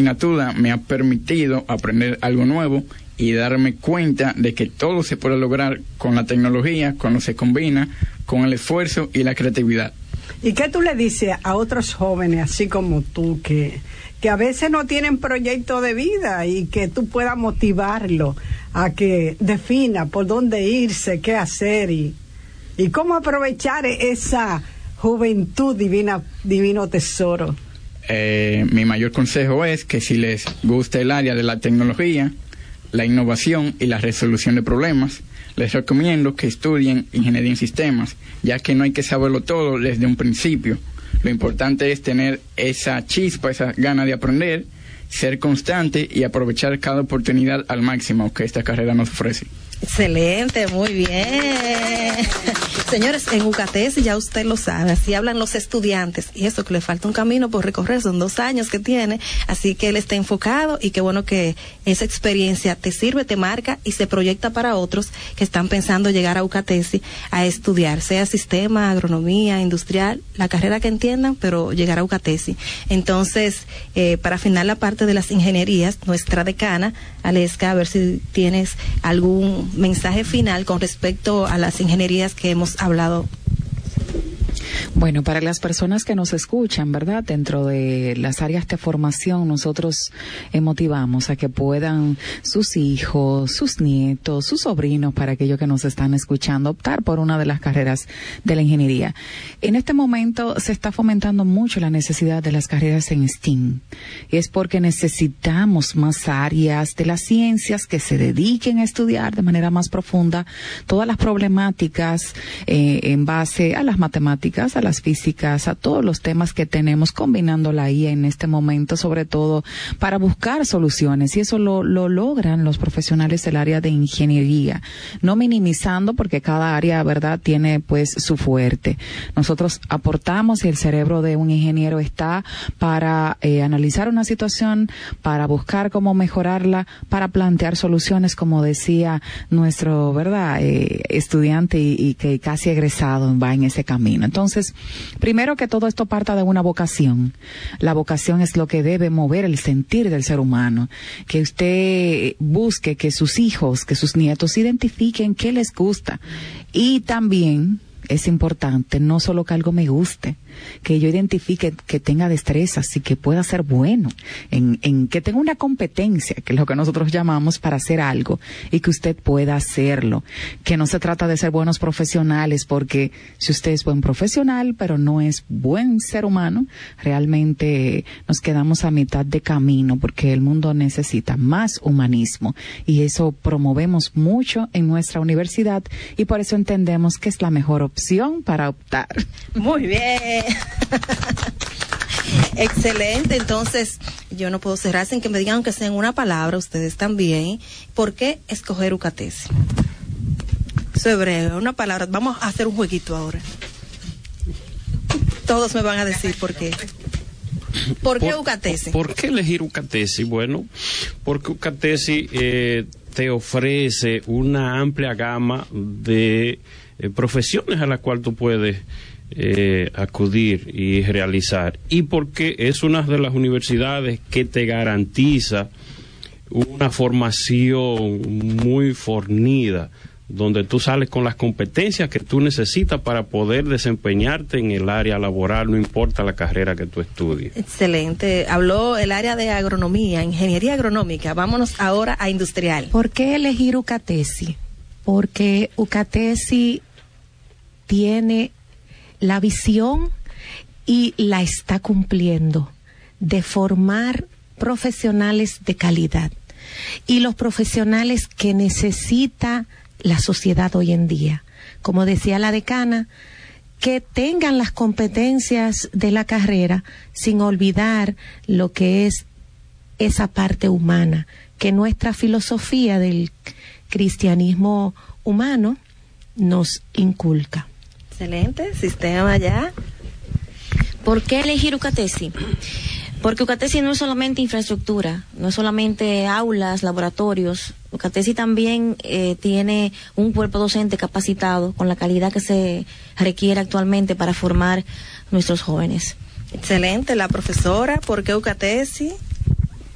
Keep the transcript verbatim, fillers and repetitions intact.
asignatura me ha permitido aprender algo nuevo y darme cuenta de que todo se puede lograr con la tecnología cuando se combina con el esfuerzo y la creatividad. ¿Y qué tú le dices a otros jóvenes, así como tú, que, que a veces no tienen proyecto de vida y que tú puedas motivarlo a que defina por dónde irse, qué hacer y, y cómo aprovechar esa juventud divina, divino tesoro? Eh, mi mayor consejo es que si les gusta el área de la tecnología, la innovación y la resolución de problemas, les recomiendo que estudien ingeniería en sistemas, ya que no hay que saberlo todo desde un principio. Lo importante es tener esa chispa, esa gana de aprender, ser constante y aprovechar cada oportunidad al máximo que esta carrera nos ofrece. Excelente, muy bien. Señores, en UCATESI ya usted lo sabe, así hablan los estudiantes, y eso que le falta un camino por recorrer, son dos años que tiene, así que él está enfocado y qué bueno que esa experiencia te sirve, te marca y se proyecta para otros que están pensando llegar a UCATESI a estudiar, sea sistema, agronomía, industrial, la carrera que entiendan, pero llegar a UCATESI. Entonces, eh, para afinar la parte de las ingenierías, nuestra decana, Aleska, a ver si tienes algún mensaje final con respecto a las ingenierías que hemos hablado. Bueno, para las personas que nos escuchan, ¿verdad? Dentro de las áreas de formación, nosotros eh, motivamos a que puedan sus hijos, sus nietos, sus sobrinos, para aquellos que nos están escuchando, optar por una de las carreras de la ingeniería. En este momento se está fomentando mucho la necesidad de las carreras en STEAM. Es porque necesitamos más áreas de las ciencias que se dediquen a estudiar de manera más profunda todas las problemáticas eh, en base a las matemáticas, a las físicas, a todos los temas que tenemos, combinando la I A en este momento, sobre todo para buscar soluciones, y eso lo, lo logran los profesionales del área de ingeniería, no minimizando, porque cada área, verdad, tiene pues su fuerte. Nosotros aportamos y el cerebro de un ingeniero está para eh, analizar una situación, para buscar cómo mejorarla, para plantear soluciones, como decía nuestro, verdad, eh, estudiante y, y que casi egresado va en ese camino. Entonces, primero que todo, esto parta de una vocación. La vocación es lo que debe mover el sentir del ser humano. Que usted busque que sus hijos, que sus nietos identifiquen qué les gusta. Y también es importante no solo que algo me guste, que yo identifique que tenga destrezas y que pueda ser bueno, en, en que tenga una competencia, que es lo que nosotros llamamos, para hacer algo, y que usted pueda hacerlo. Que no se trata de ser buenos profesionales, porque si usted es buen profesional pero no es buen ser humano, realmente nos quedamos a mitad de camino, porque el mundo necesita más humanismo, y eso promovemos mucho en nuestra universidad, y por eso entendemos que es la mejor opción para optar. Muy bien. Excelente. Entonces, yo no puedo cerrar sin que me digan, aunque sea en una palabra, ustedes también, ¿por qué escoger UCATESI? Eso es breve, una palabra. Vamos a hacer un jueguito ahora. Todos me van a decir por qué. ¿Por qué UCATESI? ¿Por, por qué elegir UCATESI? Bueno, porque UCATESI eh, te ofrece una amplia gama de eh, profesiones a las cuales tú puedes Eh, acudir y realizar, y porque es una de las universidades que te garantiza una formación muy fornida, donde tú sales con las competencias que tú necesitas para poder desempeñarte en el área laboral, no importa la carrera que tú estudies. Excelente. Habló el área de agronomía, ingeniería agronómica. Vámonos ahora a industrial. ¿Por qué elegir UCATESI? Porque UCATESI tiene la visión, y la está cumpliendo, de formar profesionales de calidad, y los profesionales que necesita la sociedad hoy en día. Como decía la decana, que tengan las competencias de la carrera sin olvidar lo que es esa parte humana que nuestra filosofía del cristianismo humano nos inculca. Excelente, sistema ya. ¿Por qué elegir UCATESI? Porque UCATESI no es solamente infraestructura, no es solamente aulas, laboratorios. UCATESI también eh, tiene un cuerpo docente capacitado con la calidad que se requiere actualmente para formar nuestros jóvenes. Excelente, la profesora. ¿Por qué UCATESI?